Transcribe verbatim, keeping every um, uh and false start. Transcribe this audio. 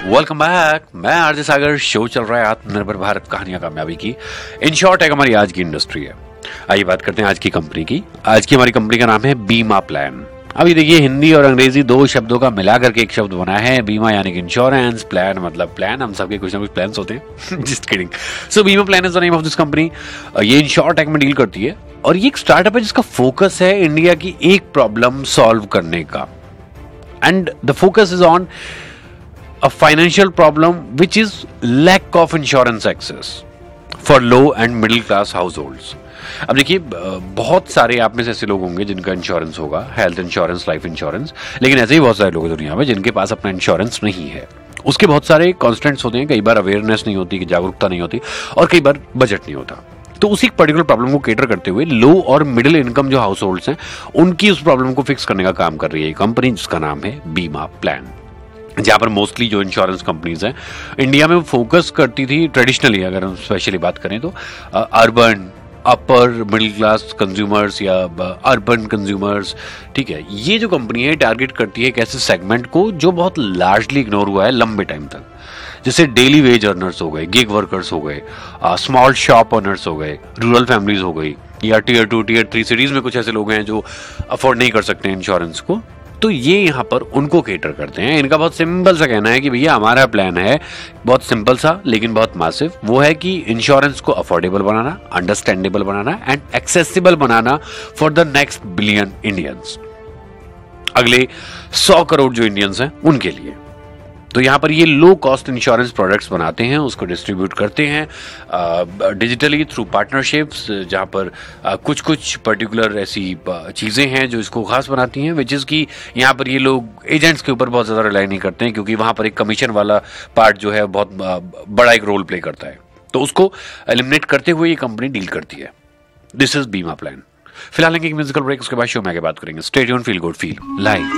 Welcome back. मैं RJ सागर। Show चल रहा है आत्मनिर्भर भारत कहानियां कामयाबी की। इन शॉर्ट एक हमारी आज की इंडस्ट्री है। आइए बात करते हैं आज की कंपनी की। आज की हमारी कंपनी का नाम है बीमा प्लान। अभी देखिए, हिंदी और अंग्रेजी दो शब्दों का मिलाकर के एक शब्द बना है। बीमा यानी कि इंश्योरेंस, प्लान मतलब प्लान। हम सबके कुछ ना कुछ प्लान्स होते हैं। Just kidding. सो बीमा plan is the name of this company. ये इन शॉर्ट टेक में डील करती है और ये एक स्टार्टअप है जिसका फोकस है इंडिया की एक प्रॉब्लम सॉल्व करने का। And the focus is on a financial problem which is lack of insurance access for low and middle class households। अब देखिए, बहुत सारे आप में से ऐसे लोग होंगे जिनका इंश्योरेंस होगा, हेल्थ इंश्योरेंस, लाइफ इंश्योरेंस, लेकिन ऐसे ही बहुत सारे लोग हैं दुनिया में जिनके पास अपना इंश्योरेंस नहीं है। उसके बहुत सारे कॉन्स्टेंट्स होते हैं। कई बार अवेयरनेस नहीं होती, जागरूकता नहीं होती, और कई बार बजट नहीं होता। तो उसी पर्टिकुलर प्रॉब्लम को केटर करते हुए लो और मिडिल इनकम जो हाउस होल्ड्स हैं, उनकी उस प्रॉब्लम को फिक्स करने का काम कर रही है कंपनी, जिसका नाम है बीमा प्लान। जहां पर मोस्टली जो इंश्योरेंस कंपनीज हैं इंडिया में फोकस करती थी ट्रेडिशनली, अगर हम स्पेशली बात करें तो urban, upper middle class consumers या अर्बन कंज्यूमर्स। ठीक है, ये जो कंपनी है टारगेट करती है एक ऐसे सेगमेंट को जो बहुत लार्जली इग्नोर हुआ है लंबे टाइम तक, जैसे डेली वेज अर्नर्स हो गए, गिग वर्कर्स हो गए, स्मॉल शॉप ओनर्स हो गए, रूरल फैमिलीज हो गई, या tier two tier three cities में कुछ ऐसे लोग हैं जो अफोर्ड नहीं कर सकते इंश्योरेंस को। तो ये यहाँ पर उनको केटर करते हैं। इनका बहुत सिंपल सा कहना है कि भैया हमारा प्लान है बहुत सिंपल सा लेकिन बहुत मासिव। वो है कि इंश्योरेंस को affordable banana, understandable banana and accessible banana for the next billion Indians, अगले सौ करोड़ जो इंडियंस हैं उनके लिए। तो यहाँ पर ये लो कॉस्ट इंश्योरेंस प्रोडक्ट्स बनाते हैं, उसको डिस्ट्रीब्यूट करते हैं डिजिटली थ्रू पार्टनरशिप्स, जहाँ पर आ, कुछ कुछ पर्टिकुलर ऐसी चीज़ें हैं जो इसको खास बनाती हैं, विच इज़ की यहाँ पर ये लोग एजेंट्स के ऊपर बहुत ज़्यादा रिलाई नहीं करते हैं, क्योंकि वहाँ पर एक कमीशन वाला पार्ट जो है बहुत आ, बड़ा एक रोल प्ले करता है। तो उसको एलिमिनेट करते हुए ये कंपनी डील करती है। दिस इज बीमा प्लान। फिलहाल एक म्यूजिकल ब्रेक, उसके बाद शो में आगे बात करेंगे। Stay tuned, feel good, feel live.